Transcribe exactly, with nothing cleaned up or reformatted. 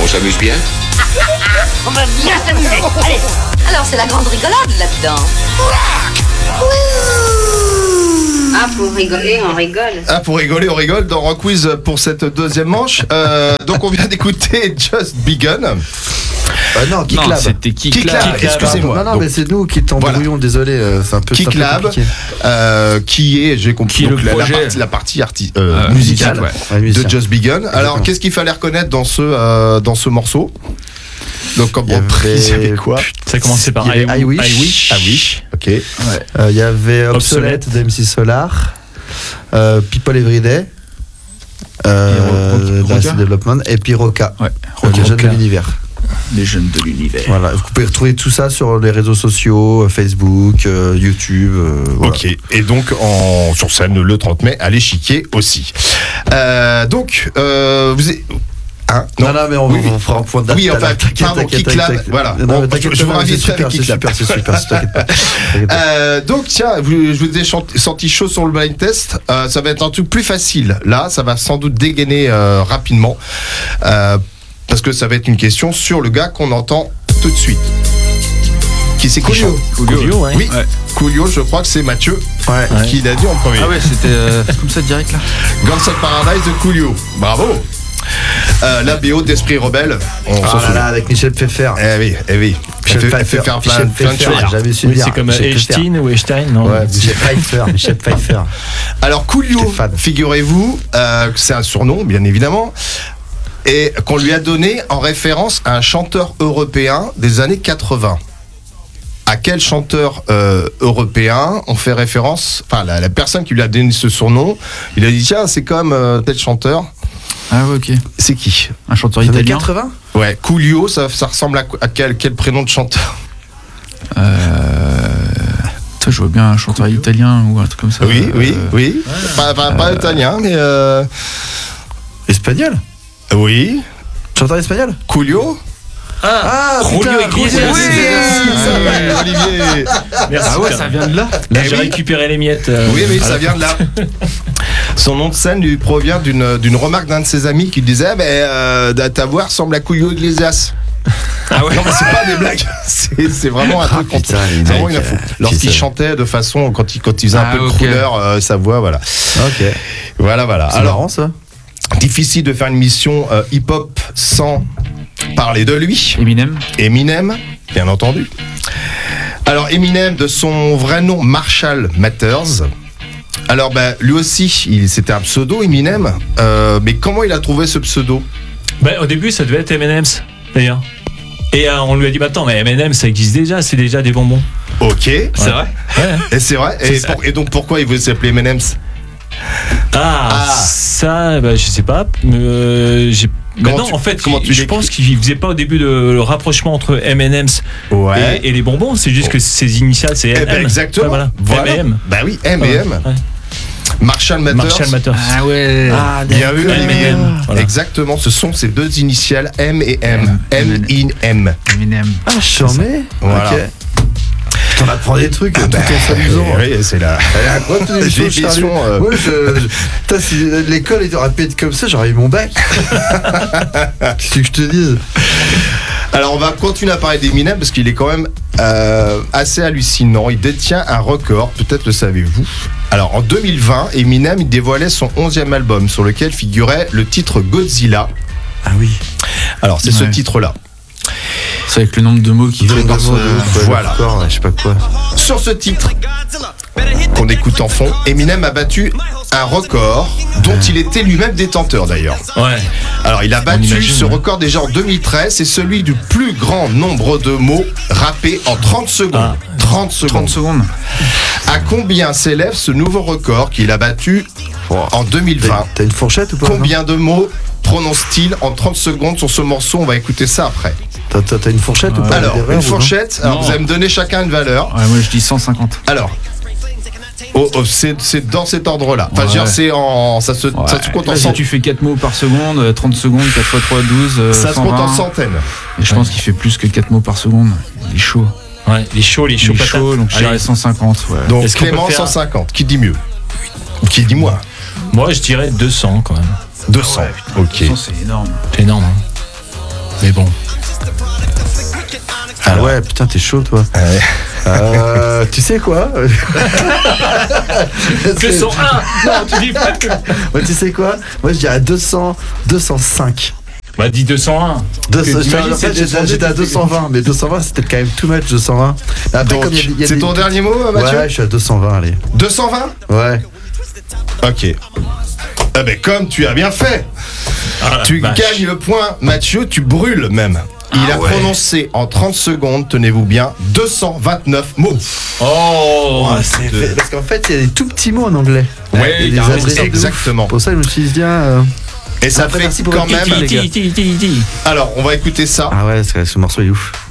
On s'amuse bien? On va bien s'amuser. Allez. Alors c'est la grande rigolade là-dedans. Ah, pour rigoler, on rigole. Ah, pour rigoler, on rigole dans Rock Quiz pour cette deuxième manche. Euh, donc, on vient d'écouter Just Begun. Euh, non, Kick Non, Lab. c'était Kick Kick Lab. Lab, excusez-moi. Non, non, Donc, mais c'est nous qui t'embrouillons, désolé. euh, C'est un peu, Kick c'est un peu Lab, compliqué. euh, qui est, j'ai compris, Qui est donc, le la, la projet partie, la partie arti- euh, Euh, musicale ouais. Ouais, musicien. de Just Begun. Alors, Exactement. qu'est-ce qu'il fallait reconnaître dans ce, euh, dans ce morceau? Donc, comme Il y reprise, il y avait- avait quoi? Ça commençait par Il y avait I Wish. I Wish. Ah oui, ok. Euh, Il y avait Obsolete Obsolete. de M C Solar, euh, People Everyday, euh, Et Ro- d'Acid Roca. Development, et puis Roca, Ouais. euh, les jeunes de Roca. l'univers. Les jeunes de l'univers. Voilà, vous pouvez retrouver tout ça sur les réseaux sociaux, euh, Facebook, euh, YouTube. euh, voilà. Ok, et donc en, sur scène le trente mai à l'échiquier aussi. Euh, donc, euh, vous êtes. Hein, Non, non, mais on, Oui, oui. on fera un point de date. Oui, tout à enfin, l'heure. T'inquiète, pardon, t'inquiète, Kick Lab, t'inquiète. voilà. Non, Bon, mais t'inquiète je vous pas, c'est inviterai super, avec c'est Kick Lab. super, c'est super, c'est t'inquiète pas. T'inquiète pas. Euh, donc tiens, vous- je vous ai chant- senti chaud sur le blind test. Euh, ça va être un truc plus facile. Là, ça va sans doute dégainer euh, rapidement euh, parce que ça va être une question sur le gars qu'on entend tout de suite. Qui c'est qui Coolio. chante Coolio, ouais. Oui, Ouais. Coolio. Je crois que c'est Mathieu Ouais. qui l'a dit en premier. Ah ouais, c'était euh, comme ça direct là. Guns N' Paradise de Coolio. Bravo. Euh, la B O d'Esprit Rebelle. On Ah s'en là souvient. là, avec Michel Pfeffer. Eh oui, eh oui. Elle fait, elle fait faire plein, Michel plein de Pfeffer, choses. j'avais su Oui, dire. c'est comme Michel Pfeffer. Einstein ou Einstein, non? Ouais, Michel Pfeffer, Michel Pfeffer. Alors Coolio, J'étais fan. figurez-vous, euh, que c'est un surnom, bien évidemment, et qu'on lui a donné en référence à un chanteur européen des années quatre-vingts. À quel chanteur euh, européen on fait référence? Enfin, la, la personne qui lui a donné ce surnom, il a dit tiens, c'est comme euh, tel chanteur. Ah ouais, ok. C'est qui? Un chanteur Années italien. quatre-vingts Ouais, Coolio, ça, ça ressemble à, quoi- à quel, quel prénom de chanteur? Euh... Toi, je vois bien un chanteur italien ou un truc comme ça. Oui, oui, Euh, oui. Pas, pas, pas italien, mais euh, Espagnol. oui. Chanteur espagnol. Coolio. Ah, Julio putain, Iglesias. Julio Oui, Iglesias. ça va, Olivier. Merci. Ah ouais, ça vient de là. Là, Eh j'ai oui. récupéré les miettes. euh, Oui, oui, à ça la vient de là. Son nom de scène lui provient d'une d'une remarque d'un de ses amis qui disait eh ben, euh, ta voix ressemble à Julio Iglesias. Ah ouais. Non, mais c'est pas des blagues, c'est c'est vraiment un truc. Ah, putain, c'est les vraiment mecs, une info. euh, Lorsqu'il qui ça chantait de façon, quand il, quand il faisait un Ah, peu de ok. crooner, euh, sa voix, voilà. Ok. Voilà, voilà. C'est Alors, marrant ça. difficile de faire une mission euh, hip-hop sans parler de lui. Eminem. Eminem, bien entendu. Alors Eminem, de son vrai nom Marshall Mathers. Alors ben, lui aussi, il c'était un pseudo Eminem. Euh, mais comment il a trouvé ce pseudo? Bah, au début, ça devait être M and M's, d'ailleurs. Et euh, on lui a dit, bah attends, mais M and M's, ça existe déjà, c'est déjà des bonbons. Ok. C'est vrai. Ouais. Et c'est vrai. Et, C'est ça. pour- et donc pourquoi il voulait s'appeler M and M's? Ah, Ah. ça, bah, je sais pas. Euh, j'ai... Bah Comment non, tu- en fait, comment tu je l'écris? pense qu'il faisait pas au début de, le rapprochement entre M and M's Ouais. et, et les bonbons. C'est juste que ses initiales, c'est Eh M. ben, exactement. Ouais, voilà. Voilà. M et M. Bah oui, M et M. Ouais. Marshall Mathers. Marshall Mathers. Ah ouais. Ah, Bien vu, M Olivier. et M. Voilà. Exactement, ce sont ces deux initiales M et M. M in M. Eminem. Ah, je t'en mets. Voilà. Ok. T'en apprends des trucs tout en s'amusant. Oui, c'est là. J'ai L'émission, l'émission, euh, Moi, je. je- Putain, si l'école était aurait pu être comme ça, j'aurais eu mon bac. Qu'est-ce que je te dise? Alors on va continuer à parler d'Eminem parce qu'il est quand même euh, assez hallucinant. Il détient un record, peut-être le savez-vous. Alors en deux mille vingt, Eminem il dévoilait son onzième album sur lequel figurait le titre Godzilla. Ah oui. Alors c'est ce Ouais. titre-là. C'est avec le nombre de mots qui fait Donc, parfois. euh, voilà. Encore, je sais pas quoi. Sur ce titre qu'on écoute en fond, Eminem a battu un record dont il était lui-même détenteur d'ailleurs. Ouais. Alors il a battu imagine, ce ouais. record déjà en deux mille treize, c'est celui du plus grand nombre de mots rappés en trente secondes. Ah. trente secondes. trente secondes. À combien s'élève ce nouveau record qu'il a battu en deux mille T'as vingt? t'as une fourchette ou pas? Combien de mots prononce-t-il en trente secondes sur ce morceau? On va écouter ça après. T'as- T'as t'as une fourchette ou pas? Alors, D'erreur une ou non? fourchette, alors Non. vous allez me donner chacun une valeur. Ouais, moi je dis cent cinquante. Alors, oh, oh, c'est c'est dans cet ordre-là. Enfin, je veux dire, Ouais. c'est en, ça se, ça se compte en Là, si cent- tu fais quatre mots par seconde, euh, trente secondes, quatre fois trois, douze. euh, ça se compte en cent vingt. centaines. Et je pense qu'il fait plus que quatre mots par seconde. Il est chaud. Ouais, les chauds, les Il chauds est patates. chaud, donc je Allez. dirais cent cinquante. Ouais. Donc Est-ce qu'on peut Clément faire- cent cinquante. Qui dit mieux? Ou qui dit moins? Moi, je dirais deux cents quand même. deux cents. Ok. De toute façon, c'est énorme. C'est énorme. Hein. Mais bon. Ah ouais, putain, t'es chaud, toi. Ouais. Euh, tu sais quoi? deux cent un. Non, tu dis pas que. Ouais, tu sais quoi? Moi, je dirais deux cents, deux cent cinq. Bah, dis deux cent un. deux cents, Que t'imagines, en fait, c'est j'étais, j'étais à deux cent vingt, mais deux cent vingt, c'était quand même too much, deux cent vingt. Après, Donc, comme il y a des- il y a c'est des- ton dernier mot, Mathieu? Ouais, je suis à deux cent vingt, allez. deux cent vingt? Ouais. Ok. Ah ben, comme tu as bien fait. Ah, la Tu vache. gagnes le point, Mathieu, tu brûles même. Il Ah a ouais. prononcé en trente secondes, tenez-vous bien, deux cent vingt-neuf mots. Oh, C'est fait- Parce qu'en fait, il y a des tout petits mots en anglais. Ouais, Il y t'as a des raison, adresses de ouf. exactement. Pour ça, je me suis dit, tiens. euh, Et ça Après, fait merci pour quand votre même. critique, les gars. Ti, ti, ti, ti. Alors, on va écouter ça. Ah ouais, ce ce morceau est ouf.